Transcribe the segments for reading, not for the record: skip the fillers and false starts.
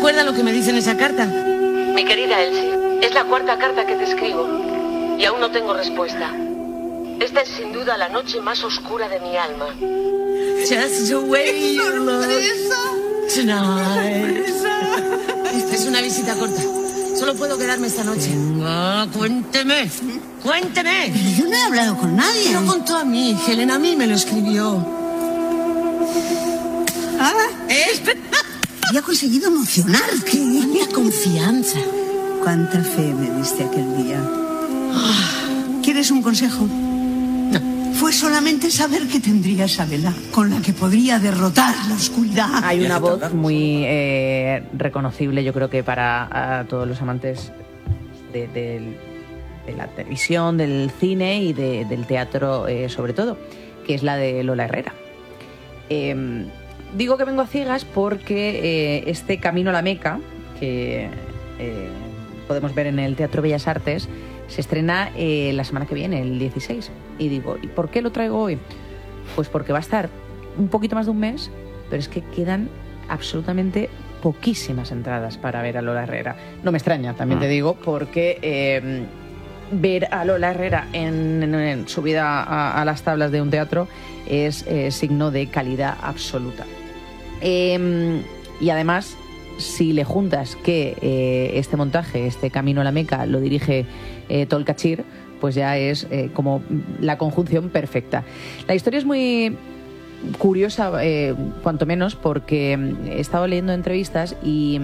recuerda lo que me dice en esa carta? Mi querida Elsie, es la cuarta carta que te escribo y aún no tengo respuesta. Esta es sin duda la noche más oscura de mi alma. Just the way you look tonight. Esta es una visita corta. Solo puedo quedarme esta noche. Venga, cuénteme. Cuénteme. Pero yo no he hablado con nadie. Lo contó a mí, Helen, a mí me lo escribió. Había conseguido emocionarte. Cuánta confianza. Cuánta fe me diste aquel día. ¿Quieres un consejo? No. Fue solamente saber que tendrías a Bella, con la que podría derrotar la oscuridad. Hay una voz muy reconocible, yo creo que para todos los amantes de la televisión, del cine y del teatro sobre todo, que es la de Lola Herrera. Digo que vengo a ciegas porque este Camino a la Meca, que podemos ver en el Teatro Bellas Artes, se estrena la semana que viene, el 16. Y digo, ¿y por qué lo traigo hoy? Pues porque va a estar un poquito más de un mes, pero es que quedan absolutamente poquísimas entradas para ver a Lola Herrera. No me extraña, también te digo, porque ver a Lola Herrera en subida a las tablas de un teatro es signo de calidad absoluta. Y además, si le juntas que este montaje, este Camino a la Meca, lo dirige Tolkachir, pues ya es como la conjunción perfecta. La historia es muy curiosa, cuanto menos, porque he estado leyendo entrevistas y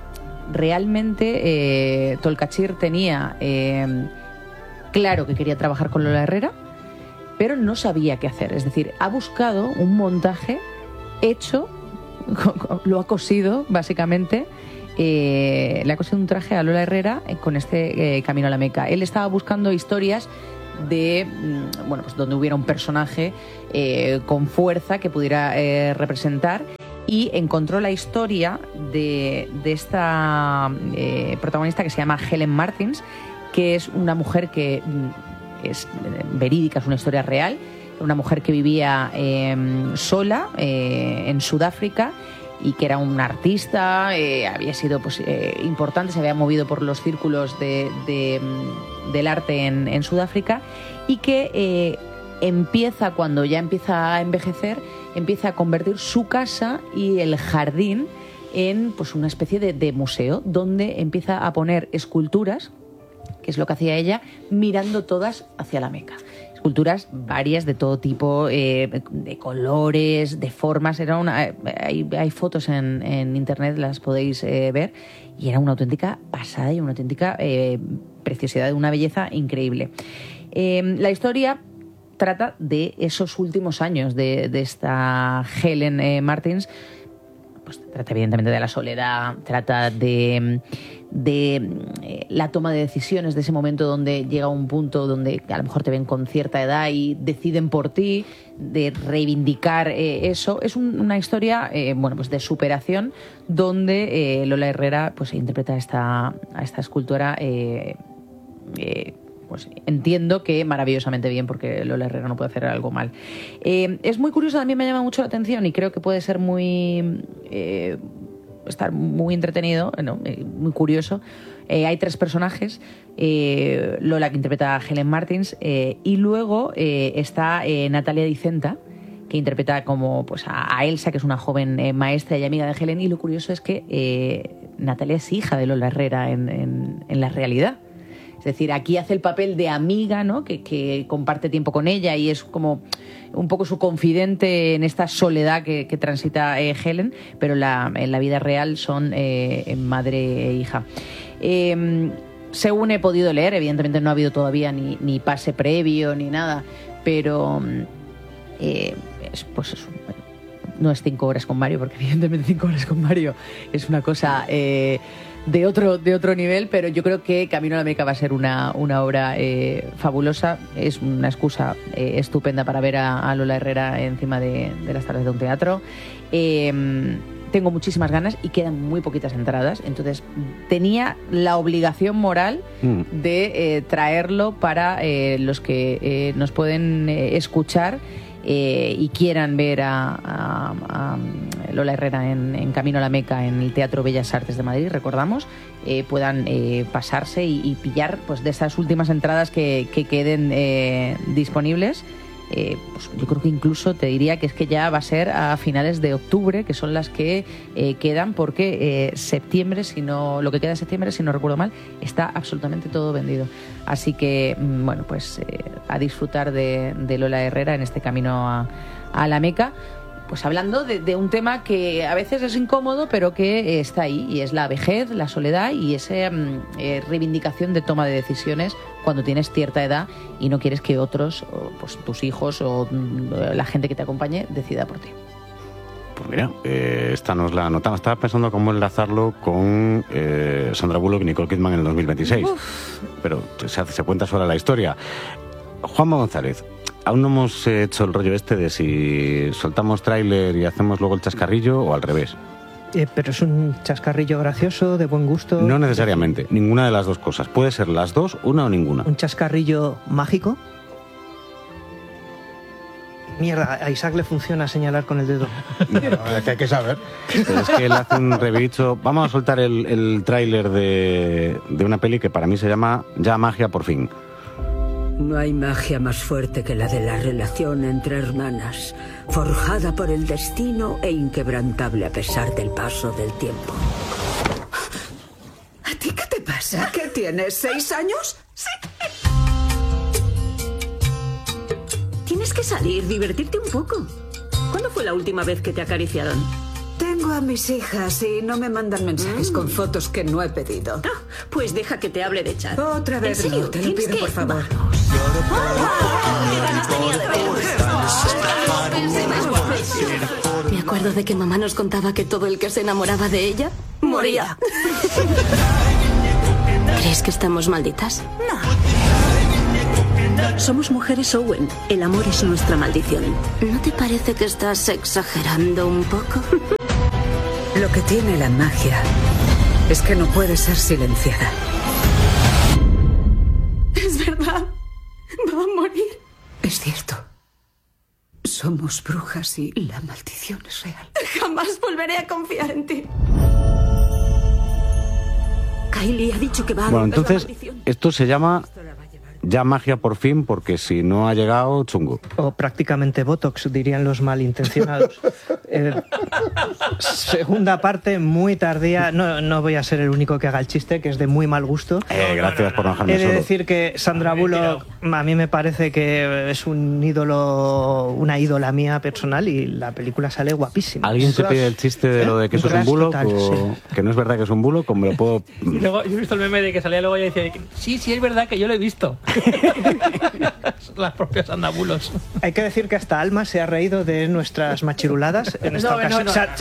realmente Tolkachir tenía claro que quería trabajar con Lola Herrera, pero no sabía qué hacer. Es decir, ha buscado un montaje hecho, lo ha cosido básicamente, le ha cosido un traje a Lola Herrera con este Camino a la Meca. Él estaba buscando historias de, bueno, pues donde hubiera un personaje con fuerza que pudiera representar, y encontró la historia de esta protagonista que se llama Helen Martins, que es una mujer que es verídica, es una historia real. Una mujer que vivía sola en Sudáfrica y que era una artista, había sido importante, se había movido por los círculos del arte en Sudáfrica, y que empieza, cuando ya empieza a envejecer, empieza a convertir su casa y el jardín en pues una especie de museo, donde empieza a poner esculturas, que es lo que hacía ella, mirando todas hacia la Meca. Esculturas varias, de todo tipo, de colores, de formas. Hay fotos en internet, las podéis ver, y era una auténtica pasada y una auténtica preciosidad, de una belleza increíble. La historia trata de esos últimos años de esta Helen Martins. Pues trata evidentemente de la soledad, trata de la toma de decisiones, de ese momento donde llega un punto donde a lo mejor te ven con cierta edad y deciden por ti, de reivindicar eso. Es una historia pues de superación, donde Lola Herrera pues interpreta a esta escultora, pues entiendo que maravillosamente bien, porque Lola Herrera no puede hacer algo mal. Es muy curioso, también me llama mucho la atención, y creo que puede ser estar muy entretenido, ¿no? Muy curioso. Hay 3 personajes: Lola, que interpreta a Helen Martins, y luego está Natalia Dicenta, que interpreta como pues a Elsa, que es una joven maestra y amiga de Helen. Y lo curioso es que Natalia es hija de Lola Herrera en la realidad. Es decir, aquí hace el papel de amiga, ¿no? Que comparte tiempo con ella y es como un poco su confidente en esta soledad que transita Helen, pero en la vida real son madre e hija. Según he podido leer, evidentemente no ha habido todavía ni pase previo ni nada, pero no es 5 horas con Mario, porque evidentemente 5 horas con Mario es una cosa de otro nivel, pero yo creo que Camino a la Meca va a ser una obra fabulosa. Es una excusa estupenda para ver a Lola Herrera encima de las tablas de un teatro. Tengo muchísimas ganas y quedan muy poquitas entradas, entonces tenía la obligación moral de traerlo para los que nos pueden escuchar y quieran ver a Lola Herrera en Camino a la Meca en el Teatro Bellas Artes de Madrid, recordamos, puedan pasarse y pillar pues de esas últimas entradas que queden disponibles. Pues yo creo que incluso te diría que es que ya va a ser a finales de octubre, que son las que quedan, porque septiembre, lo que queda de septiembre, si no recuerdo mal, está absolutamente todo vendido. Así que, bueno, pues a disfrutar de Lola Herrera en este Camino a la Meca. Pues hablando de un tema que a veces es incómodo, pero que está ahí, y es la vejez, la soledad y esa reivindicación de toma de decisiones cuando tienes cierta edad y no quieres que otros, pues tus hijos o la gente que te acompañe, decida por ti. Pues mira, esta nos la anotamos. Estaba pensando cómo enlazarlo con Sandra Bullock y Nicole Kidman en el 2026. Pero se cuenta sola la historia. Juanma González, aún no hemos hecho el rollo de si soltamos tráiler y hacemos luego el chascarrillo o al revés. Pero es un chascarrillo gracioso, de buen gusto. No necesariamente, ninguna de las dos cosas. Puede ser las dos, una o ninguna. ¿Un chascarrillo mágico? Mierda, a Isaac le funciona señalar con el dedo. No, es que hay que saber. Pero es que él hace un revicho. Vamos a soltar el tráiler de una peli que para mí se llama Ya magia por fin. No hay magia más fuerte que la de la relación entre hermanas, forjada por el destino e inquebrantable a pesar del paso del tiempo. ¿A ti qué te pasa? ¿Qué tienes, 6 años? Sí. Tienes que salir, divertirte un poco. ¿Cuándo fue la última vez que te acariciaron? Tengo a mis hijas y no me mandan mensajes con fotos que no he pedido. Ah, pues deja que te hable de chat. Otra vez, ¿En serio? no, te lo pido, por favor. Me acuerdo de que mamá nos contaba que todo el que se enamoraba de ella moría. ¿Crees que estamos malditas? No. Somos mujeres, Owen. El amor es nuestra maldición. ¿No te parece que estás exagerando un poco? Lo que tiene la magia es que no puede ser silenciada. Es verdad. Va a morir. Es cierto. Somos brujas y la maldición es real. Jamás volveré a confiar en ti. Kylie ha dicho que va a Bueno, romper la entonces, maldición. esto se llama Ya magia por fin, porque si no ha llegado, chungo. O prácticamente Botox, dirían los malintencionados. Segunda parte, muy tardía. No voy a ser el único que haga el chiste, que es de muy mal gusto. Gracias por no dejarme He de solo. decir que Sandra Bullock a mí me parece que es un ídolo, una ídola mía personal, y la película sale guapísima. ¿Alguien se pide el chiste de lo de que eso es un bulo? Total, O que no es verdad que es un bulo, como me lo puedo... Y luego yo he visto el meme de que salía luego y decía, sí, es verdad que yo lo he visto. Las propias andabulos. Hay que decir que hasta Alma se ha reído de nuestras machiruladas en esta ocasión. no. Se ha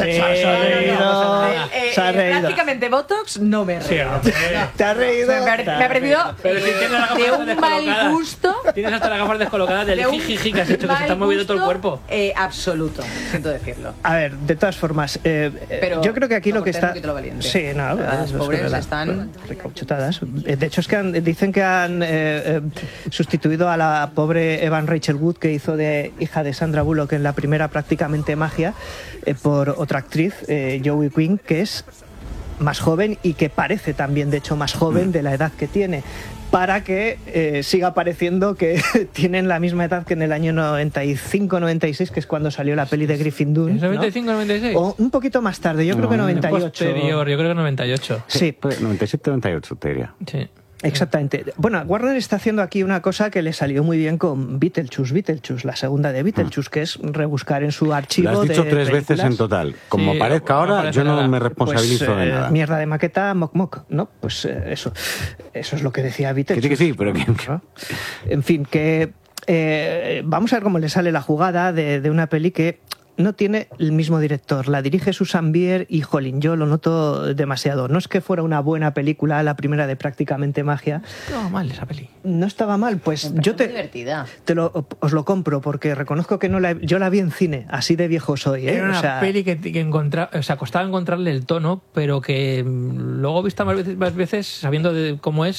reído. Prácticamente Botox no me he reído. Te has reído. Me ha parecido Pero si tienes las de gafas un descolocadas. mal gusto. Tienes hasta las gafas descolocadas del de un jijiji que has hecho, que se mal está moviendo todo el gusto, cuerpo. Absoluto, siento decirlo. A ver, de todas formas, Pero yo creo que aquí no lo que cortés, está... no quite lo valiente. Sí, no, Las es pobres verdad. están recauchutadas. De hecho, es que dicen que han sustituido a la pobre Evan Rachel Wood, que hizo de hija de Sandra Bullock en la primera Prácticamente Magia, por otra actriz, Joey Quinn, que es más joven y que parece también, de hecho, más joven de la edad que tiene, para que siga pareciendo que tienen la misma edad que en el año 95-96, que es cuando salió la peli de Griffin Dunne. ¿Es 95-96? O un poquito más tarde, yo creo que 98. Posterior, yo creo que 98. Sí, 97-98, te diría. Sí. exactamente. Bueno, Warner está haciendo aquí una cosa que le salió muy bien con Beetlejuice, la segunda de Beetlejuice, que es rebuscar en su archivo. Lo has dicho de 3 veces películas. en total. Como Sí, aparezca no ahora, aparece yo no nada. me responsabilizo Pues, de nada. mierda de maqueta, moc, ¿no? Pues eso es lo que decía Beetlejuice. Que sí, pero que... ¿No? En fin, que vamos a ver cómo le sale la jugada de una peli que no tiene el mismo director. La dirige Susan Bier y, jolín, yo lo noto demasiado. No es que fuera una buena película, la primera de Prácticamente Magia. No, mal esa peli. No estaba mal, pues yo muy divertida. os lo compro, porque reconozco que yo la vi en cine, así de viejo soy. Era una O sea, peli que costaba encontrarle el tono, pero que luego vista más veces sabiendo de cómo es,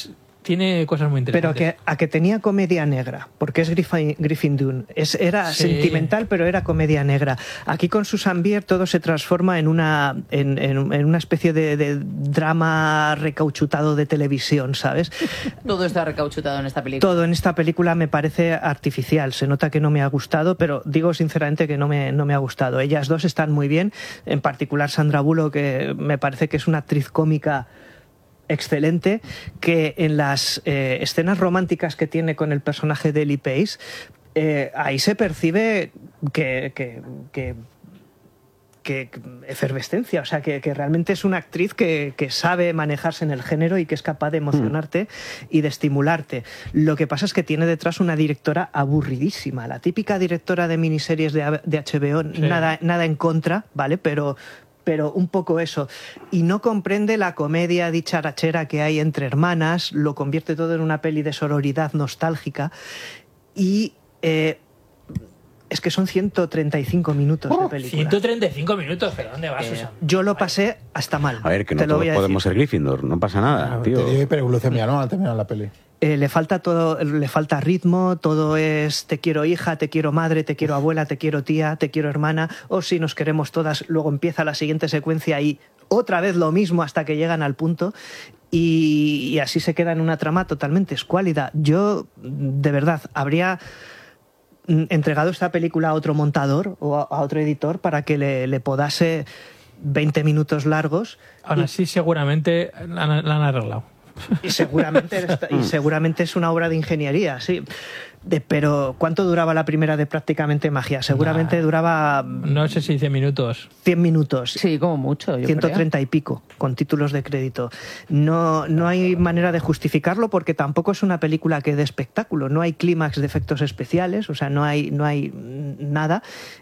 tiene cosas muy Pero interesantes. a que tenía comedia negra, porque es Griffin Dunne. Era Sí. sentimental, pero era comedia negra. Aquí con Susan Bier todo se transforma en una especie de drama recauchutado de televisión, ¿sabes? Todo está recauchutado en esta película. Todo en esta película me parece artificial. Se nota que no me ha gustado, pero digo sinceramente que no me ha gustado. Ellas dos están muy bien, en particular Sandra Bullock, que me parece que es una actriz cómica excelente, que en las escenas románticas que tiene con el personaje de Ellie Pace, ahí se percibe que efervescencia, o sea, que realmente es una actriz que sabe manejarse en el género y que es capaz de emocionarte y de estimularte. Lo que pasa es que tiene detrás una directora aburridísima, la típica directora de miniseries de HBO, Sí. nada en contra, ¿vale? Pero un poco eso. Y no comprende la comedia dicharachera que hay entre hermanas, lo convierte todo en una peli de sororidad nostálgica y... es que son 135 minutos de película. 135 minutos, ¿pero dónde vas, Susan? Yo lo pasé hasta mal. A ver, que no te lo todos voy a podemos decir. ser Gryffindor, no pasa nada, tío. Te dio hiperglucemia, ¿no? Al terminar la peli. Le falta todo, le falta ritmo, todo es te quiero hija, te quiero madre, te quiero abuela, te quiero tía, te quiero hermana, o si nos queremos todas, luego empieza la siguiente secuencia y otra vez lo mismo hasta que llegan al punto y así se queda en una trama totalmente escuálida. Yo, de verdad, habría entregado esta película a otro montador o a otro editor para que le podase 20 minutos largos. Aún así, seguramente la han arreglado. Y seguramente es una obra de ingeniería, sí. Pero ¿cuánto duraba la primera de Prácticamente Magia? Seguramente duraba... No sé si 100 minutos. 100 minutos. Sí, como mucho. 130 y pico, con títulos de crédito. No hay manera de justificarlo porque tampoco es una película que dé espectáculo. No hay clímax de efectos especiales, o sea, no hay nada.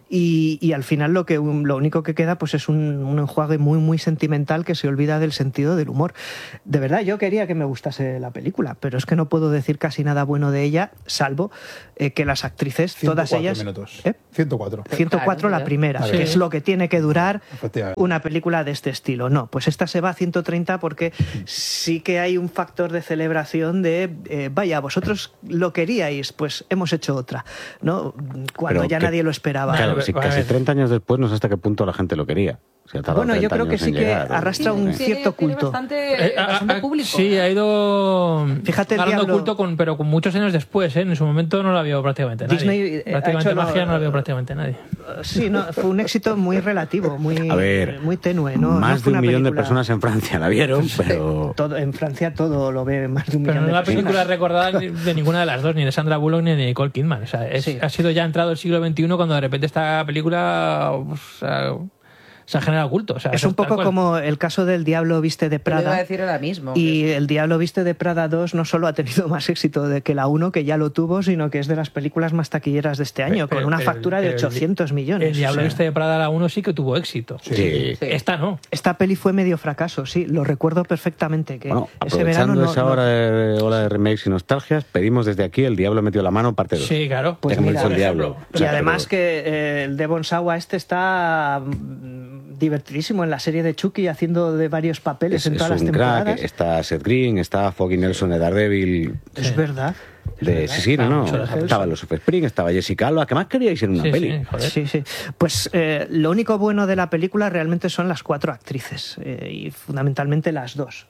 Y al final lo único que queda pues es un enjuague muy, muy sentimental que se olvida del sentido del humor. De verdad, yo quería que me gustase la película, pero es que no puedo decir casi nada bueno de ella, salvo que las actrices, todas ellas... minutos. ¿Eh? 104. 104 la primera, Sí. que es lo que tiene que durar Efectivamente. una película de este estilo. No, pues esta se va a 130 porque sí que hay un factor de celebración de, vaya, vosotros lo queríais, pues hemos hecho otra, ¿no? Cuando Pero ya que- nadie lo esperaba. Claro, Vale, si vale. casi 30 años después no sé hasta qué punto la gente lo quería. Si ha tardado Bueno, yo 30 creo que años sí en que llegar, o- arrastra un Sí. cierto culto. Bastante público. Sí, ha ido Fíjate, el ganando Diablo- culto, pero con muchos años después, ¿eh? En su momento no la vio prácticamente nadie. Disney, ha prácticamente hecho Magia lo- no la vio prácticamente nadie. Sí, no, fue un éxito muy relativo, muy, A ver, muy tenue. No, más no de fue un una millón de película- personas en Francia la vieron, pero... En Francia todo lo ve más de un Pero millón no es de la película personas. recordada de ninguna de las dos, ni de Sandra Bullock ni de Nicole Kidman. O sea, Sí. ha sido ya entrado el siglo XXI cuando de repente esta película se ha generado culto. O sea, Es un tal poco cual. como el caso del Diablo Viste de Te lo iba a Prada. decir ahora mismo. Y el Diablo Viste de Prada 2 no solo ha tenido más éxito de que la 1, que ya lo tuvo, sino que es de las películas más taquilleras de este año, con una factura de 800 millones. El Diablo O sea, Viste de Prada la 1 sí que tuvo éxito. Sí. Esta no. Esta peli fue medio fracaso, sí, lo recuerdo perfectamente. Que Bueno, ese verano aprovechando no, esa no- ola de remakes y nostalgias, pedimos desde aquí El Diablo metió la mano, parte 2. Sí, claro. Pues Ya como mira, hizo el por Diablo. ejemplo. O Y sea, además pero- que el Devon Sawa está divertidísimo en la serie de Chucky, haciendo de varios papeles es en todas las un temporadas. crack, está Seth Green, está Foggy Nelson de Daredevil. Es verdad. Sí, no, mucho de estaba los Offspring, estaba Jessica Alba. ¿Qué más queríais en una Sí, peli? sí, joder. Sí, sí. Pues lo único bueno de la película realmente son las 4 actrices y fundamentalmente las dos.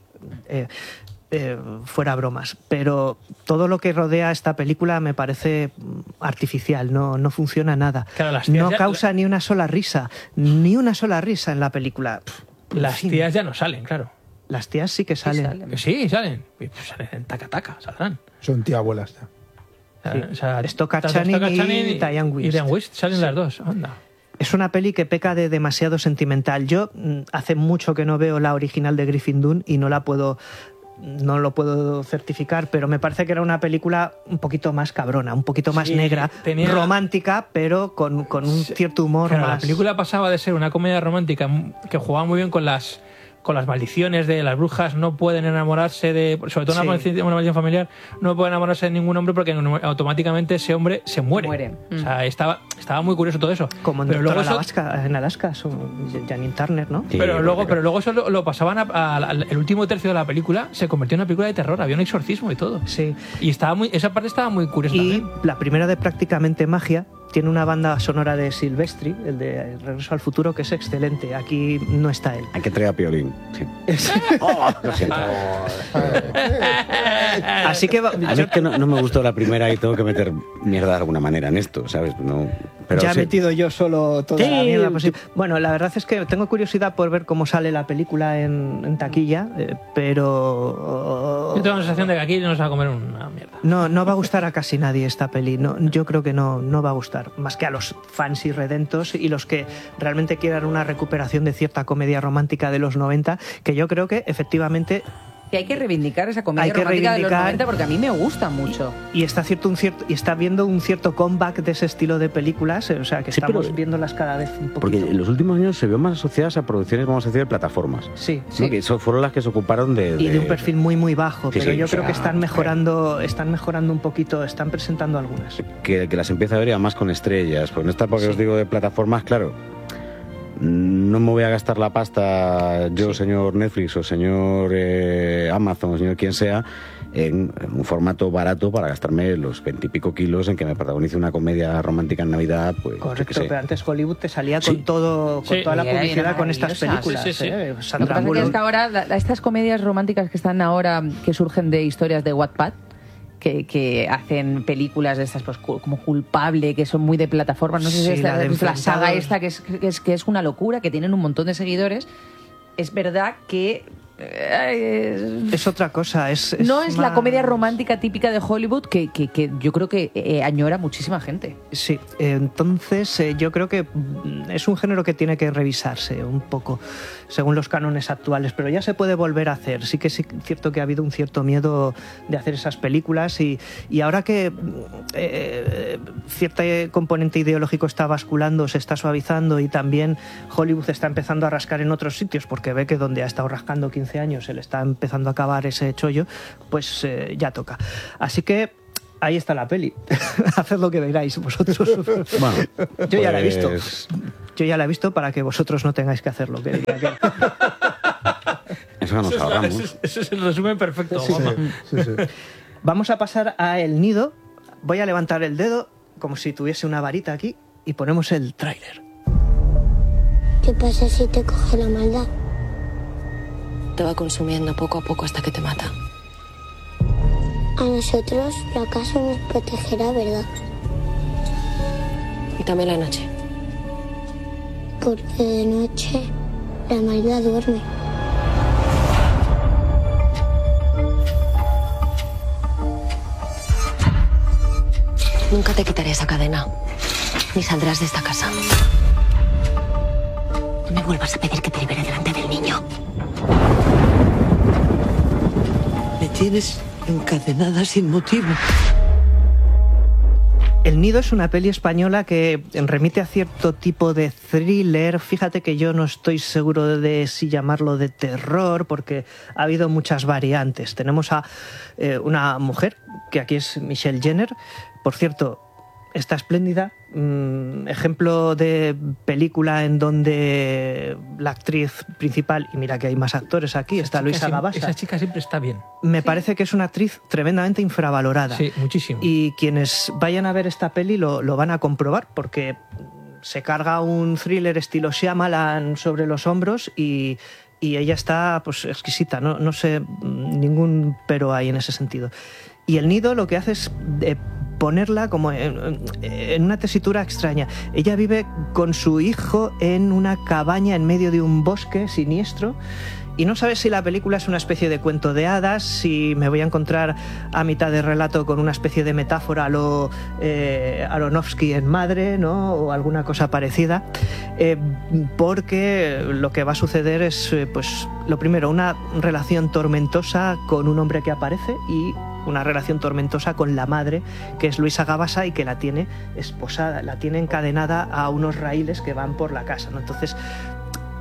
Fuera bromas, pero todo lo que rodea esta película me parece artificial, no funciona nada. Claro, las tías No ya- causa ni una sola risa, ni una sola risa en la película. En Las fin, tías ya no salen, claro. Las tías sí que salen. Que sí, salen. Y pues salen en taca-taca, saldrán. Son tía abuelas ya. O sea, Stockard tanto Channing Stockard y Channing Diane Wiest. Y Diane Wiest salen las dos. Anda. Es una peli que peca de demasiado sentimental. Yo hace mucho que no veo la original de Griffin Dunne y no lo puedo certificar, pero me parece que era una película un poquito más cabrona, un poquito más Sí, negra, tenía- romántica, pero con un cierto humor Claro, más... la película pasaba de ser una comedia romántica que jugaba muy bien con con las maldiciones de las brujas no pueden enamorarse de, sobre todo una maldición familiar, no pueden enamorarse de ningún hombre porque automáticamente ese hombre se muere. O sea, estaba muy curioso todo eso. Como en Alaska, Janine Turner, ¿no? Sí, pero luego eso lo pasaban el último tercio de la película, se convirtió en una película de terror, había un exorcismo y todo. Sí. Y esa parte estaba muy curiosa. Y también. la primera de Prácticamente Magia tiene una banda sonora de Silvestri, el de Regreso al Futuro, que es excelente. Aquí no está él. Hay que traer a Piolín. Sí. Lo siento. Así que a mí es que no me gustó la primera y tengo que meter mierda de alguna manera en esto, ¿sabes? No, pero ya he sí. metido yo solo toda la mierda posible. Bueno, la verdad es que tengo curiosidad por ver cómo sale la película en taquilla, pero... Yo tengo la sensación de que aquí nos va a comer una mierda. No va a gustar a casi nadie esta peli. No, yo creo que no va a gustar. Más que a los fans irredentos y los que realmente quieran una recuperación de cierta comedia romántica de los 90, que yo creo que efectivamente... Que hay que reivindicar esa comedia romántica de los 90 porque a mí me gusta mucho. Y está viendo un cierto comeback de ese estilo de películas, o sea, que estamos viéndolas cada vez un poquito. Porque en los últimos años se vio más asociadas a producciones, vamos a decir, de plataformas. Sí, ¿no? sí. Que fueron las que se ocuparon Y de un perfil muy, muy bajo, sí, pero sí, yo creo que están mejorando un poquito, están presentando algunas. Que las empieza a ver ya más con estrellas. Pues en esta época que os digo de plataformas, claro, no me voy a gastar la pasta yo, señor Netflix o señor Amazon o señor quien sea, en un formato barato para gastarme los 20 y pico kilos en que me protagonice una comedia romántica en Navidad. Pues, correcto, pero antes Hollywood te salía con toda la publicidad con estas películas. Sandra Bullock. Es que ahora estas comedias románticas que están ahora, que surgen de historias de Wattpad, que hacen películas de estas pues como Culpable, que son muy de plataformas, no sé si es la saga esta que es una locura, que tienen un montón de seguidores. Es verdad que es otra cosa, no es la comedia romántica típica de Hollywood que yo creo que añora muchísima gente. Sí, entonces yo creo que es un género que tiene que revisarse un poco según los cánones actuales, pero ya se puede volver a hacer. Sí que es cierto que ha habido un cierto miedo de hacer esas películas y ahora que cierto componente ideológico está basculando, se está suavizando y también Hollywood está empezando a rascar en otros sitios porque ve que donde ha estado rascando 15 años se le está empezando a acabar ese chollo, pues ya toca. Así que ahí está la peli. Haced lo que veáis vosotros. Bueno, yo ya la he visto. Yo ya la he visto para que vosotros no tengáis que hacerlo. Eso nos ahorramos. Ese es el resumen perfecto. Sí. Vamos a pasar a El Nido. Voy a levantar el dedo como si tuviese una varita aquí y ponemos el tráiler. ¿Qué pasa si te coge la maldad? Te va consumiendo poco a poco hasta que te mata. A nosotros la casa nos protegerá, ¿verdad? Y también la noche. Porque de noche la maldad duerme. Nunca te quitaré esa cadena. Ni saldrás de esta casa. No me vuelvas a pedir que te libere delante del niño. Me tienes encadenada sin motivo. El Nido es una peli española que remite a cierto tipo de thriller. Fíjate que yo no estoy seguro de si llamarlo de terror, porque ha habido muchas variantes. Tenemos a una mujer, que aquí es Michelle Jenner. Por cierto, está espléndida. Ejemplo de película en donde la actriz principal, y mira que hay más actores aquí, está Luisa Gabasa. Esa chica siempre está bien. Me parece que es una actriz tremendamente infravalorada. Sí, muchísimo. Y quienes vayan a ver esta peli lo van a comprobar, porque se carga un thriller estilo Shyamalan sobre los hombros y ella está pues exquisita, no sé, ningún pero hay en ese sentido. Y El Nido lo que hace es ponerla como en una tesitura extraña. Ella vive con su hijo en una cabaña en medio de un bosque siniestro y no sabes si la película es una especie de cuento de hadas, si me voy a encontrar a mitad de relato con una especie de metáfora a lo Aronofsky en Madre, ¿no? O alguna cosa parecida, porque lo que va a suceder es, pues, lo primero, una relación tormentosa con un hombre que aparece y una relación tormentosa con la madre, que es Luisa Gabasa y que la tiene esposada, la tiene encadenada a unos raíles que van por la casa, ¿no? Entonces,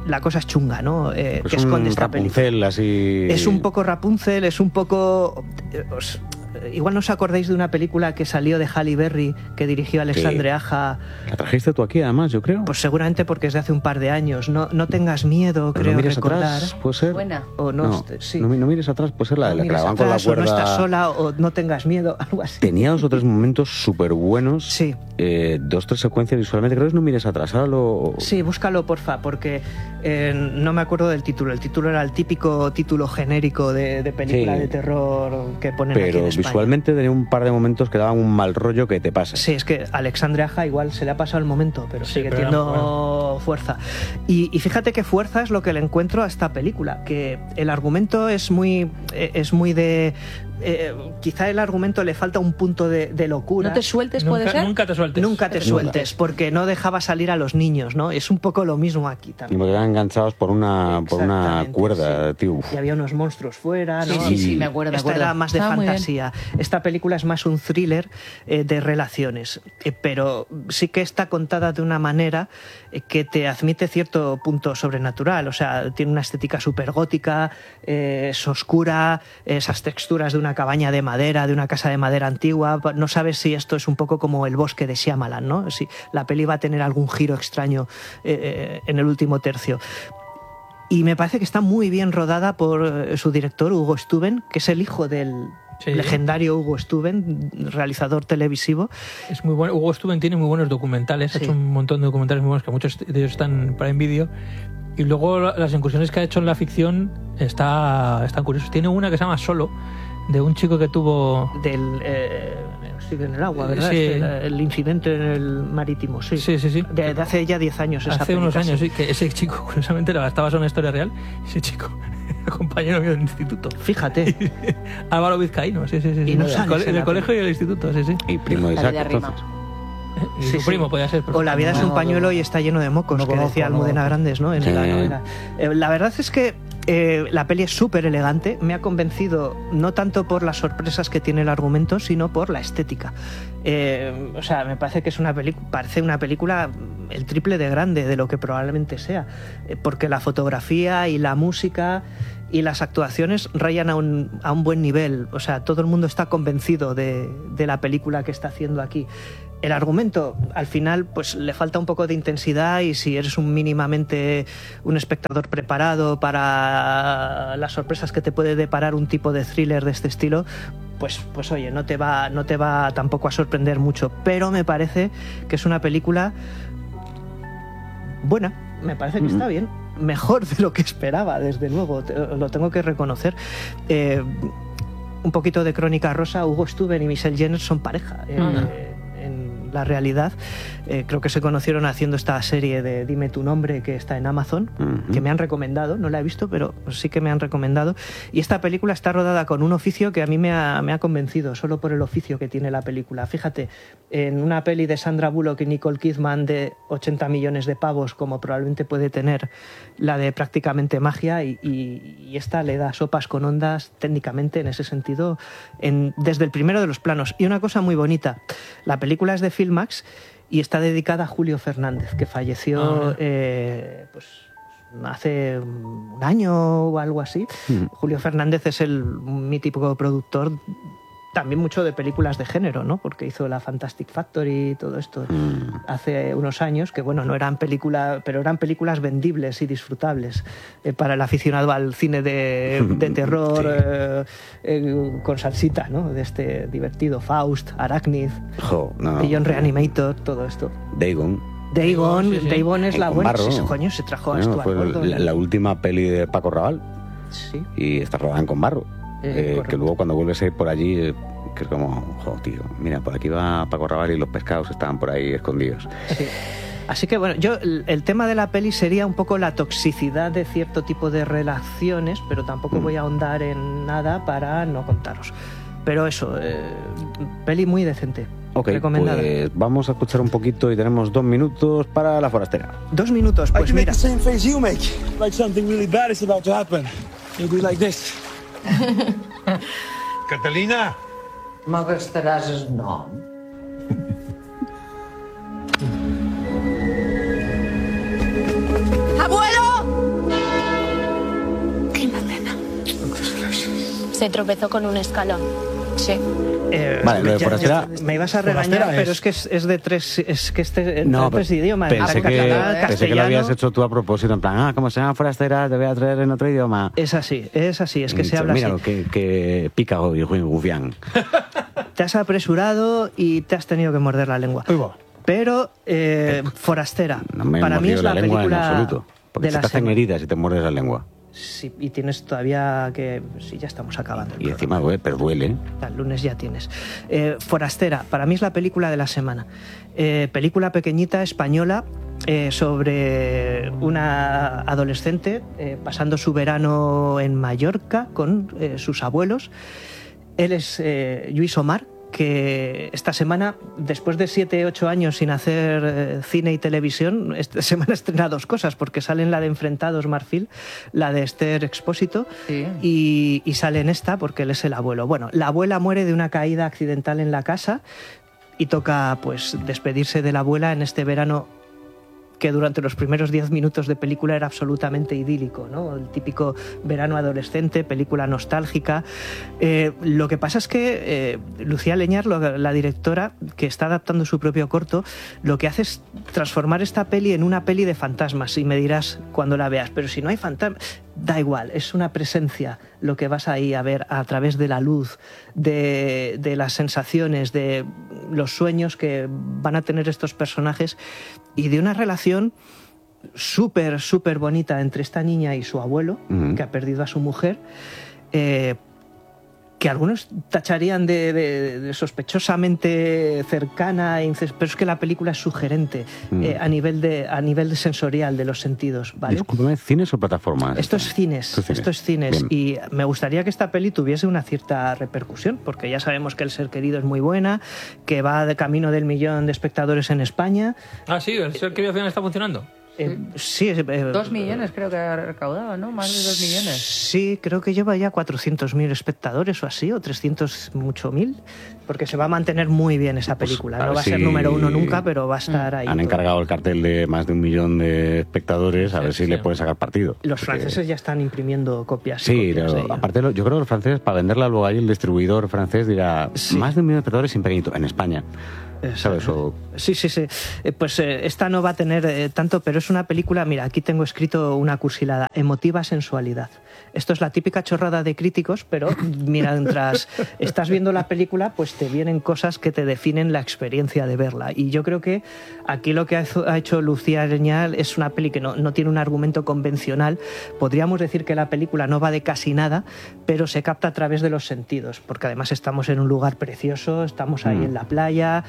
la cosa es chunga, ¿no? Pues que esconde esta película. Rapunzel, así... Es un poco Rapunzel, es un poco... igual no os acordáis de una película que salió de Halle Berry, que dirigió Alexandre Aja. La trajiste tú aquí, además, yo creo. Pues seguramente porque es de hace un par de años. No tengas miedo, creo no mires recordar. Atrás, ¿puede ser? Buena. O no, sí. No mires atrás, puede ser la de la que la van con la cuerda. O no estás sola, o no tengas miedo, algo así. Tenía 2 o 3 momentos súper buenos. Sí. 2 o 3 secuencias visualmente. Creo que es No mires atrás. Ahora lo... Sí, búscalo, porfa, porque no me acuerdo del título. El título era el típico título genérico de película de terror que ponen aquí en España. Pero visualmente tenía un par de momentos que daban un mal rollo que te pasa. Sí, es que Alexandre Aja igual se le ha pasado el momento, pero sigue teniendo fuerza. Y fíjate qué fuerza es lo que le encuentro a esta película, que el argumento es muy de... quizá el argumento le falta un punto de locura. No te sueltes, ¿puede ser? Nunca te sueltes. Nunca te sueltes, porque no dejaba salir a los niños, ¿no? Es un poco lo mismo aquí también. Y porque eran enganchados por una cuerda, tío. Y había unos monstruos fuera, ¿no? Sí, me acuerdo. Esta era más de fantasía. Esta película es más un thriller de relaciones, pero sí que está contada de una manera que te admite cierto punto sobrenatural. O sea, tiene una estética súper gótica, es oscura, esas texturas de una cabaña de madera, de una casa de madera antigua. No sabes si esto es un poco como El bosque de Shyamalan, ¿no? Si la peli va a tener algún giro extraño en el último tercio. Y me parece que está muy bien rodada por su director, Hugo Stuben, que es el hijo del legendario Hugo Stuben, realizador televisivo. Es muy bueno. Hugo Stuben tiene muy buenos documentales, ha hecho un montón de documentales muy buenos, que muchos de ellos están para en vídeo. Y luego las incursiones que ha hecho en la ficción están curiosas. Tiene una que se llama Solo, de un chico que tuvo... Sigue en el agua, ¿verdad? Sí. El incidente en el marítimo, sí. Sí. De hace ya 10 años esa Hace unos película, años, sí, que ese chico, curiosamente, está basado en una historia real. Ese chico era compañero mío del instituto. Fíjate. Álvaro Vizcaíno, sí. Y no en el colegio y el instituto, sí. Y primo de Isaac, entonces. Su primo podía ser. O La vida es un pañuelo y está lleno de mocos, que decía Almudena Grandes, ¿no? En la novela. La verdad es que la peli es súper elegante. Me ha convencido no tanto por las sorpresas que tiene el argumento, sino por la estética. O sea, me parece que es parece una película el triple de grande de lo que probablemente sea, porque la fotografía y la música y las actuaciones rayan a un buen nivel. O sea, todo el mundo está convencido de la película que está haciendo aquí. El argumento, al final, pues le falta un poco de intensidad, y si eres mínimamente un espectador preparado para las sorpresas que te puede deparar un tipo de thriller de este estilo, pues oye, no te va tampoco a sorprender mucho. Pero me parece que es una película buena, me parece que está bien, mejor de lo que esperaba, desde luego, lo tengo que reconocer. Un poquito de crónica rosa: Hugo Stuben y Michelle Jenner son pareja. La realidad, creo que se conocieron haciendo esta serie de Dime tu nombre, que está en Amazon, que me han recomendado. No la he visto, pero sí que me han recomendado. Y esta película está rodada con un oficio que a mí me ha convencido, solo por el oficio que tiene la película. Fíjate, en una peli de Sandra Bullock y Nicole Kidman de 80 millones de pavos, como probablemente puede tener la de Prácticamente Magia, y esta le da sopas con ondas técnicamente en ese sentido, desde el primero de los planos. Y una cosa muy bonita: la película es de Filmax y está dedicada a Julio Fernández, que falleció pues hace un año o algo así. Julio Fernández es el mítico productor, también mucho de películas de género, ¿no? Porque hizo la Fantastic Factory y todo esto hace unos años, que bueno, no eran películas, pero eran películas vendibles y disfrutables para el aficionado al cine de terror, con salsita, ¿no? De este divertido Faust, Arachnid, Beyond Reanimator, todo esto. Dagon es la buena. Sí, coño, se trajo a esto. Fue la última peli de Paco Raval. Sí. Y está rodada en Conbarro. Que luego cuando vuelves a ir por allí, que es como, tío, mira, por aquí va Paco Raval y los pescados estaban por ahí escondidos. Sí. Así que bueno, el tema de la peli sería un poco la toxicidad de cierto tipo de relaciones, pero tampoco voy a ahondar en nada para no contaros. Pero eso, peli muy decente. Ok, recomendada. Pues vamos a escuchar un poquito y tenemos 2 minutos para La Forastera. 2 minutos, pues mira. Same face you make, like something really bad is about to happen. You'll be like this. Catalina! M'agastaràs el nom? ¡Abuelo! Se tropezó con un escalón. Sí. Vale, lo de Forastera... Me ibas a regañar, pero es que es de tres... Es que No, tres idiomas. pensé que lo castellano. habías hecho tú a propósito, en plan, como se llama Forastera, te voy a traer en otro idioma. Es así, es que se habla mira, así. que pica hoy, Gufián. Te has apresurado y te has tenido que morder la lengua. Pero Forastera, No me he para mí es mordido la lengua en película absoluto. Porque de se la te hacen semana. heridas y te muerdes la lengua. Sí, y tienes todavía que... Sí, ya estamos acabando. Y encima duele, pero duele. El lunes ya tienes. Forastera, para mí es la película de la semana. Película pequeñita, española, sobre una adolescente pasando su verano en Mallorca con sus abuelos. Él es Lluís Omar, que esta semana, después de 7-8 años sin hacer cine y televisión, esta semana estrena dos cosas, porque sale en la de Enfrentados Marfil, la de Esther Expósito, y sale en esta porque él es el abuelo. Bueno, la abuela muere de una caída accidental en la casa y toca pues despedirse de la abuela en este verano que durante los primeros 10 minutos de película era absolutamente idílico, ¿no? El típico verano adolescente, película nostálgica. Lo que pasa es que Lucía Leñar, la directora, que está adaptando su propio corto, lo que hace es transformar esta peli en una peli de fantasmas, y me dirás cuando la veas, pero si no hay fantasmas, da igual, es una presencia lo que vas ahí a ver a través de la luz, de las sensaciones, de los sueños que van a tener estos personajes, y de una relación súper, súper bonita entre esta niña y su abuelo, que ha perdido a su mujer, que algunos tacharían de sospechosamente cercana, pero es que la película es sugerente a nivel de sensorial, de los sentidos, ¿vale? Discúlpame, ¿cines o plataformas? Esto es cines. Bien. Y me gustaría que esta peli tuviese una cierta repercusión, porque ya sabemos que El ser querido es muy buena, que va de camino del 1.000.000 de espectadores en España. Ah, sí, El ser querido al final está funcionando. Sí, 2 millones creo que ha recaudado, ¿no? Más de 2 millones. Sí, creo que lleva ya 400.000 espectadores o así, o 308.000, porque se va a mantener muy bien esa película. No va a ser número uno nunca, pero va a estar ahí. Han encargado el cartel de más de 1 millón de espectadores, a ver si le pueden sacar partido. Los franceses ya están imprimiendo copias. Sí, pero aparte, yo creo que los franceses, para venderla luego ahí, el distribuidor francés dirá, más de 1 millón de espectadores sin pequeñito, en España. ¿Sabes? Sí. Pues esta no va a tener tanto, pero es una película, mira, aquí tengo escrito una cursilada, emotiva sensualidad. Esto es la típica chorrada de críticos, pero mira, mientras estás viendo la película, pues te vienen cosas que te definen la experiencia de verla. Y yo creo que aquí lo que ha hecho Lucía Leñar es una peli que no tiene un argumento convencional. Podríamos decir que la película no va de casi nada, pero se capta a través de los sentidos, porque además estamos en un lugar precioso, estamos ahí en la playa,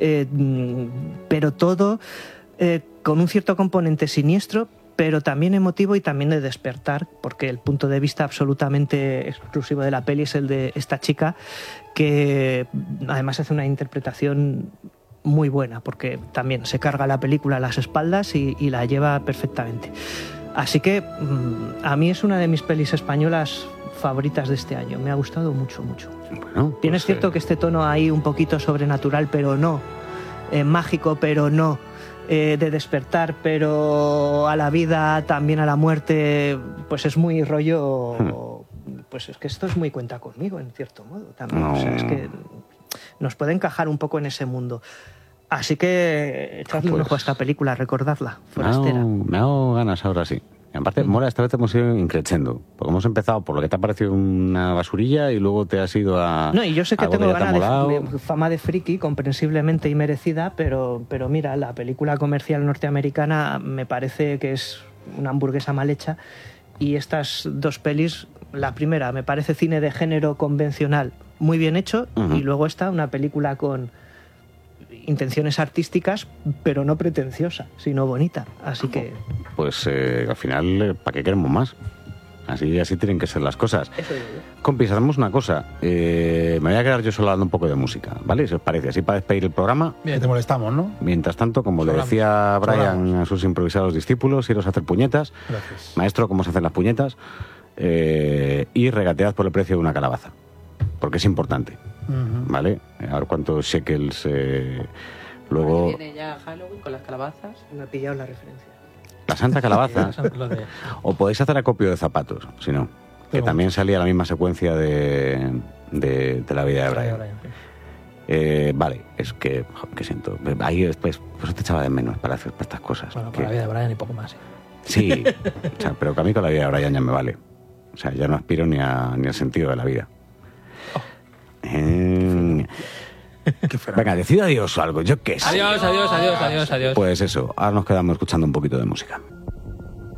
pero todo con un cierto componente siniestro, pero también emotivo y también de despertar, porque el punto de vista absolutamente exclusivo de la peli es el de esta chica, que además hace una interpretación muy buena, porque también se carga la película a las espaldas y la lleva perfectamente. Así que a mí es una de mis pelis españolas favoritas de este año. Me ha gustado mucho, mucho. Bueno, pues, Bien, es cierto que este tono ahí un poquito sobrenatural, pero no. Mágico, pero no. De despertar, pero a la vida, también a la muerte, pues es muy rollo... Pues es que esto es muy cuenta conmigo, en cierto modo. También. No. O sea, es que nos puede encajar un poco en ese mundo. Así que echadle un ojo a esta película, recordadla, Forastera. Me hago ganas ahora sí. Y aparte, Mora, esta vez hemos ido increciendo. Porque hemos empezado por lo que te ha parecido una basurilla y luego te has ido a... No, y yo sé que algo tengo ya te ha molado. ganas de fama de friki, comprensiblemente y merecida, pero mira, la película comercial norteamericana me parece que es una hamburguesa mal hecha, y estas dos pelis, la primera me parece cine de género convencional muy bien hecho, y luego está una película con intenciones artísticas, pero no pretenciosa, sino bonita. Así que... Pues al final, ¿para qué queremos más? Así tienen que ser las cosas. Eso digo yo. Compis, hacemos una cosa. Me voy a quedar yo solo hablando un poco de música, ¿vale? Si os parece, así para despedir el programa. Bien, te molestamos, ¿no? Mientras tanto, como le decía Brian a sus improvisados discípulos, iros a hacer puñetas. Gracias. Maestro, ¿cómo se hacen las puñetas? Y regatead por el precio de una calabaza. Porque es importante, ¿vale? A ver cuántos shekels luego... Viene ya Halloween con las calabazas. Me ha pillado la referencia. La santa calabaza. O podéis hacer acopio de zapatos, si no. que también salía la misma secuencia de la vida de Brian. Vale, es que siento. Ahí después pues te echaba de menos para hacer estas cosas. Bueno, para la vida de Brian y poco más. Sí, o sea, pero que a mí con la vida de Brian ya me vale. O sea, ya no aspiro ni al sentido de la vida. Venga, decid adiós o algo, yo qué sé. Adiós. Pues eso, ahora nos quedamos escuchando un poquito de música.